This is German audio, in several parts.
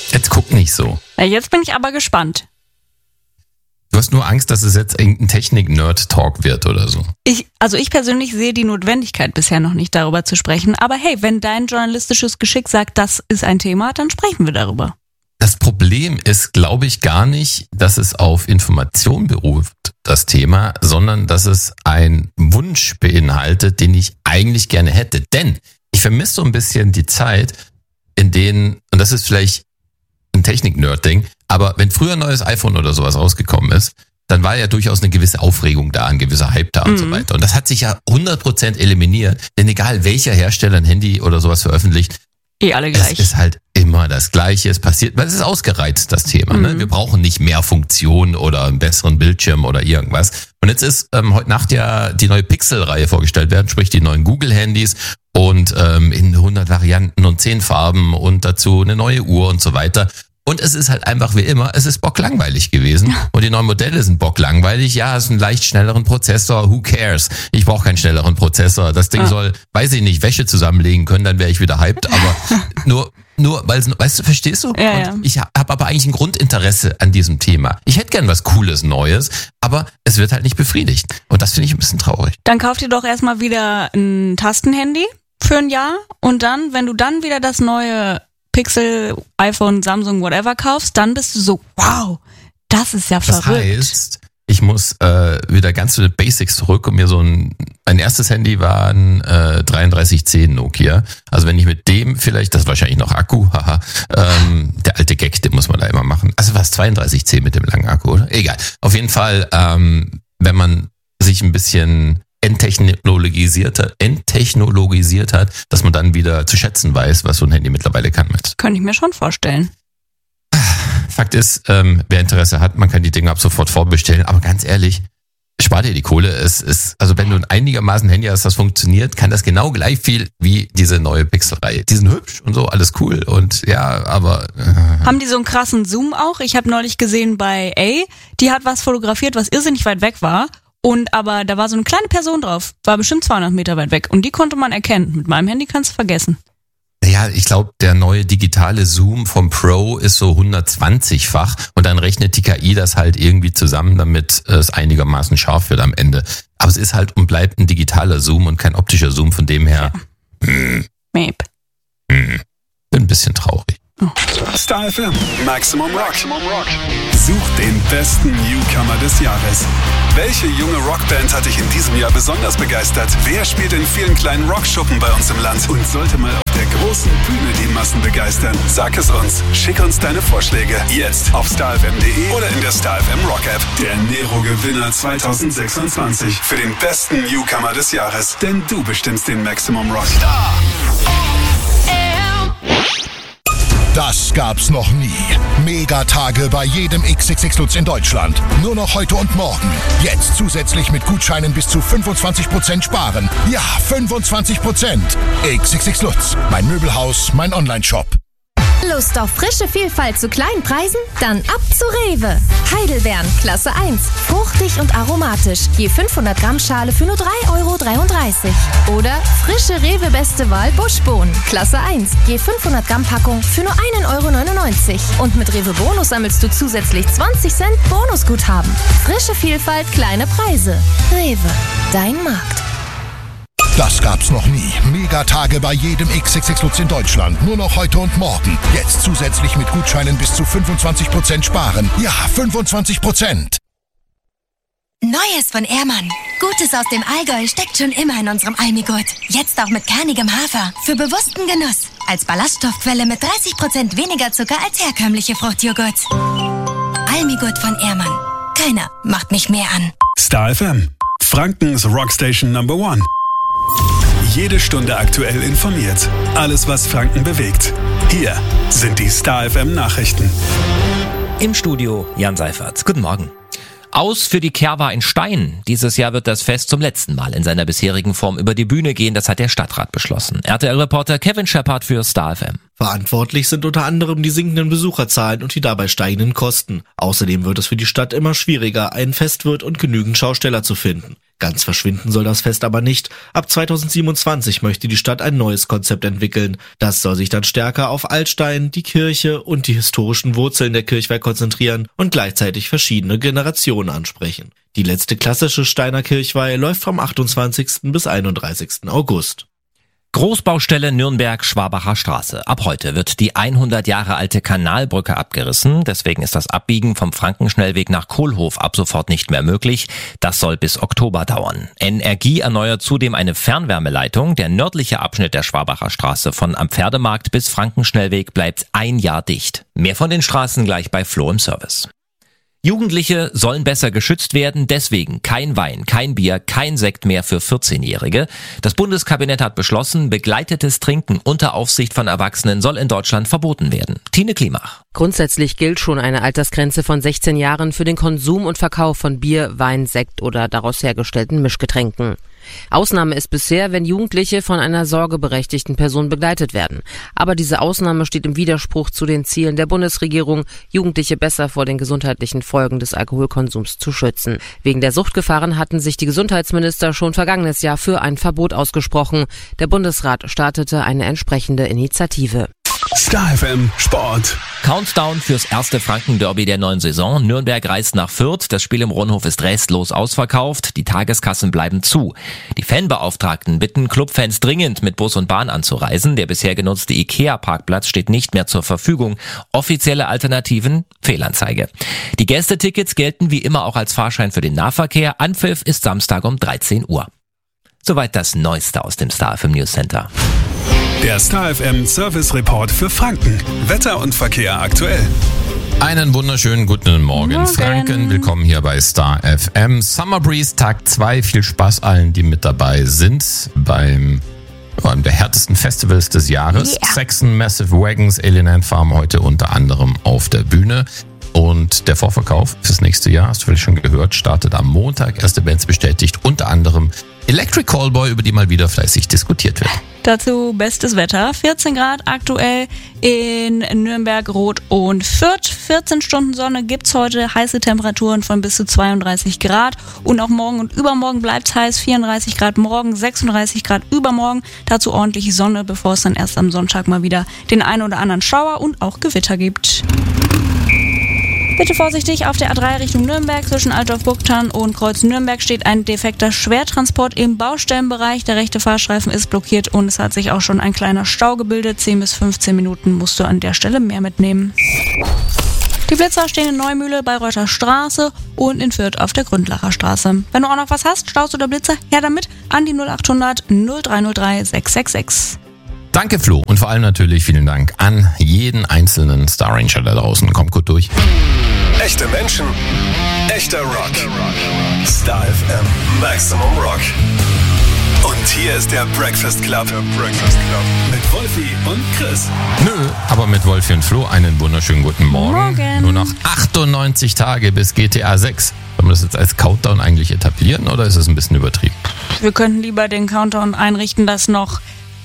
Jetzt guck nicht so. Ja, jetzt bin ich aber gespannt. Du hast nur Angst, dass es jetzt irgendein Technik-Nerd-Talk wird oder so. Ich persönlich sehe die Notwendigkeit bisher noch nicht, darüber zu sprechen. Aber hey, wenn dein journalistisches Geschick sagt, das ist ein Thema, dann sprechen wir darüber. Das Problem ist, glaube ich, gar nicht, dass es auf Information beruht, das Thema, sondern dass es einen Wunsch beinhaltet, den ich eigentlich gerne hätte. Denn ich vermisse so ein bisschen die Zeit, in denen, und das ist vielleicht ein Technik-Nerd-Ding, aber wenn früher ein neues iPhone oder sowas rausgekommen ist, dann war ja durchaus eine gewisse Aufregung da, ein gewisser Hype da und so weiter. Und das hat sich ja 100% eliminiert, denn egal welcher Hersteller ein Handy oder sowas veröffentlicht, alle gleich. es ist halt immer das Gleiche. Es passiert, weil es ist ausgereizt, das Thema. Ne? Wir brauchen nicht mehr Funktion oder einen besseren Bildschirm oder irgendwas. Und jetzt ist heute Nacht ja die neue Pixel-Reihe vorgestellt werden, sprich die neuen Google-Handys und in 100 Varianten und 10 Farben und dazu eine neue Uhr und so weiter. Und es ist halt einfach wie immer, es ist bocklangweilig gewesen. Und die neuen Modelle sind bocklangweilig. Ja, es ist ein leicht schnelleren Prozessor. Who cares? Ich brauche keinen schnelleren Prozessor. Das Ding soll, weiß ich nicht, Wäsche zusammenlegen können, dann wäre ich wieder hyped. Aber nur weil, weißt du, verstehst du? Ja. Und ich habe aber eigentlich ein Grundinteresse an diesem Thema. Ich hätte gern was Cooles, Neues, aber es wird halt nicht befriedigt. Und das finde ich ein bisschen traurig. Dann kauf dir doch erstmal wieder ein Tastenhandy für ein Jahr. Und dann, wenn du dann wieder das neue Pixel, iPhone, Samsung, whatever kaufst, dann bist du so, wow, das ist ja verrückt. Das heißt, ich muss wieder ganz zu den Basics zurück und mir mein erstes Handy war ein 3310 Nokia. Also wenn ich mit dem vielleicht, das ist wahrscheinlich noch Akku, der alte Gag, den muss man da immer machen. Also war es 3210 mit dem langen Akku, oder? Egal. Auf jeden Fall, wenn man sich ein bisschen enttechnologisiert hat, dass man dann wieder zu schätzen weiß, was so ein Handy mittlerweile kann. Könnte ich mir schon vorstellen. Fakt ist, wer Interesse hat, man kann die Dinge ab sofort vorbestellen, aber ganz ehrlich, spar dir die Kohle. Also wenn du ein einigermaßen Handy hast, das funktioniert, kann das genau gleich viel wie diese neue Pixel-Reihe. Die sind hübsch und so, alles cool und ja, aber... Haben die so einen krassen Zoom auch? Ich habe neulich gesehen bei die hat was fotografiert, was irrsinnig weit weg war. Aber da war so eine kleine Person drauf, war bestimmt 200 Meter weit weg und die konnte man erkennen. Mit meinem Handy kannst du vergessen. Ja, ich glaube, der neue digitale Zoom vom Pro ist so 120-fach und dann rechnet die KI das halt irgendwie zusammen, damit es einigermaßen scharf wird am Ende. Aber es ist halt und bleibt ein digitaler Zoom und kein optischer Zoom, von dem her Bin ein bisschen traurig. Star FM, Maximum Rock. Such den besten Newcomer des Jahres. Welche junge Rockband hat dich in diesem Jahr besonders begeistert? Wer spielt in vielen kleinen Rockschuppen bei uns im Land und sollte mal auf der großen Bühne die Massen begeistern? Sag es uns. Schick uns deine Vorschläge. Jetzt auf starfm.de oder in der Star FM Rock App. Der Nero-Gewinner 2026 für den besten Newcomer des Jahres. Denn du bestimmst den Maximum Rock. Star. Das gab's noch nie. Megatage bei jedem XXX Lutz in Deutschland. Nur noch heute und morgen. Jetzt zusätzlich mit Gutscheinen bis zu 25% sparen. Ja, 25%. XXX Lutz. Mein Möbelhaus, mein Onlineshop. Lust auf frische Vielfalt zu kleinen Preisen? Dann ab zu Rewe. Heidelbeeren, Klasse 1. Fruchtig und aromatisch. Je 500 Gramm Schale für nur 3,33 €. Oder frische Rewe Beste Wahl Buschbohnen. Klasse 1. Je 500 Gramm Packung für nur 1,99 €. Und mit Rewe Bonus sammelst du zusätzlich 20 Cent Bonusguthaben. Frische Vielfalt, kleine Preise. Rewe. Dein Markt. Das gab's noch nie. Megatage bei jedem XXX Lutz in Deutschland. Nur noch heute und morgen. Jetzt zusätzlich mit Gutscheinen bis zu 25% sparen. Ja, 25%. Neues von Ehrmann. Gutes aus dem Allgäu steckt schon immer in unserem Almigurt. Jetzt auch mit kernigem Hafer. Für bewussten Genuss. Als Ballaststoffquelle mit 30% weniger Zucker als herkömmliche Fruchtjoghurt. Almigurt von Ehrmann. Keiner macht mich mehr an. Star FM, Frankens Rockstation Number 1. Jede Stunde aktuell informiert. Alles, was Franken bewegt. Hier sind die Star FM Nachrichten. Im Studio Jan Seifert. Guten Morgen. Aus für die Kerwa in Stein. Dieses Jahr wird das Fest zum letzten Mal in seiner bisherigen Form über die Bühne gehen. Das hat der Stadtrat beschlossen. RTL-Reporter Kevin Shepard für Star FM. Verantwortlich sind unter anderem die sinkenden Besucherzahlen und die dabei steigenden Kosten. Außerdem wird es für die Stadt immer schwieriger, einen Festwirt und genügend Schausteller zu finden. Ganz verschwinden soll das Fest aber nicht. Ab 2027 möchte die Stadt ein neues Konzept entwickeln. Das soll sich dann stärker auf Altstein, die Kirche und die historischen Wurzeln der Kirchweih konzentrieren und gleichzeitig verschiedene Generationen ansprechen. Die letzte klassische Steiner Kirchweih läuft vom 28. bis 31. August. Großbaustelle Nürnberg-Schwabacher Straße. Ab heute wird die 100 Jahre alte Kanalbrücke abgerissen. Deswegen ist das Abbiegen vom Frankenschnellweg nach Kohlhof ab sofort nicht mehr möglich. Das soll bis Oktober dauern. Energie erneuert zudem eine Fernwärmeleitung. Der nördliche Abschnitt der Schwabacher Straße von am Pferdemarkt bis Frankenschnellweg bleibt ein Jahr dicht. Mehr von den Straßen gleich bei Flo im Service. Jugendliche sollen besser geschützt werden, deswegen kein Wein, kein Bier, kein Sekt mehr für 14-Jährige. Das Bundeskabinett hat beschlossen, begleitetes Trinken unter Aufsicht von Erwachsenen soll in Deutschland verboten werden. Tine Klimach. Grundsätzlich gilt schon eine Altersgrenze von 16 Jahren für den Konsum und Verkauf von Bier, Wein, Sekt oder daraus hergestellten Mischgetränken. Ausnahme ist bisher, wenn Jugendliche von einer sorgeberechtigten Person begleitet werden. Aber diese Ausnahme steht im Widerspruch zu den Zielen der Bundesregierung, Jugendliche besser vor den gesundheitlichen Folgen des Alkoholkonsums zu schützen. Wegen der Suchtgefahren hatten sich die Gesundheitsminister schon vergangenes Jahr für ein Verbot ausgesprochen. Der Bundesrat startete eine entsprechende Initiative. Star FM Sport. Countdown fürs erste Franken-Derby der neuen Saison. Nürnberg reist nach Fürth. Das Spiel im Ronhof ist restlos ausverkauft. Die Tageskassen bleiben zu. Die Fanbeauftragten bitten Clubfans dringend, mit Bus und Bahn anzureisen. Der bisher genutzte IKEA-Parkplatz steht nicht mehr zur Verfügung. Offizielle Alternativen? Fehlanzeige. Die Gästetickets gelten wie immer auch als Fahrschein für den Nahverkehr. Anpfiff ist Samstag um 13 Uhr. Soweit das Neueste aus dem Star FM News Center. Der Star FM Service Report für Franken. Wetter und Verkehr aktuell. Einen wunderschönen guten Morgen, Franken. Willkommen hier bei Star FM. Summer Breeze Tag 2. Viel Spaß allen, die mit dabei sind beim einem der härtesten Festivals des Jahres. Yeah. Saxon, Massive Wagons, Alien Farm heute unter anderem auf der Bühne. Und der Vorverkauf fürs nächste Jahr, hast du vielleicht schon gehört, startet am Montag. Erste Bands bestätigt, unter anderem Electric Callboy, über die mal wieder fleißig diskutiert wird. Dazu bestes Wetter, 14 Grad aktuell in Nürnberg, Rot und Fürth. 14 Stunden Sonne gibt's heute, heiße Temperaturen von bis zu 32 Grad. Und auch morgen und übermorgen bleibt's heiß, 34 Grad morgen, 36 Grad übermorgen. Dazu ordentlich Sonne, bevor es dann erst am Sonntag mal wieder den einen oder anderen Schauer und auch Gewitter gibt. Bitte vorsichtig, auf der A3 Richtung Nürnberg zwischen Altdorf-Burgthann und Kreuz Nürnberg steht ein defekter Schwertransport im Baustellenbereich. Der rechte Fahrstreifen ist blockiert und es hat sich auch schon ein kleiner Stau gebildet. 10 bis 15 Minuten musst du an der Stelle mehr mitnehmen. Die Blitzer stehen in Neumühle bei Reuter Straße und in Fürth auf der Gründlacher Straße. Wenn du auch noch was hast, Staus oder Blitzer, her damit an die 0800 0303 666. Danke Flo und vor allem natürlich vielen Dank an jeden einzelnen Star Ranger da draußen. Kommt gut durch. Echte Menschen, echter Rock. Star FM Maximum Rock. Und hier ist der Breakfast Club. Mit Wolfi und Chris. Nö, aber mit Wolfi und Flo einen wunderschönen guten Morgen. Nur noch 98 Tage bis GTA 6. Sollen wir das jetzt als Countdown eigentlich etablieren oder ist es ein bisschen übertrieben? Wir könnten lieber den Countdown einrichten, dass noch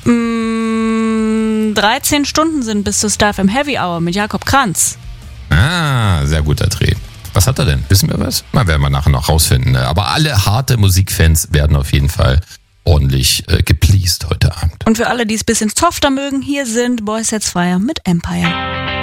13 Stunden sind bis zur Star FM Heavy Hour mit Jakob Kranz. Ah, sehr guter Dreh. Was hat er denn? Wissen wir was? Mal werden wir nachher noch rausfinden. Aber alle harte Musikfans werden auf jeden Fall ordentlich gepleased heute Abend. Und für alle, die es ein bisschen softer mögen, hier sind Boys Sets Fire mit Empire.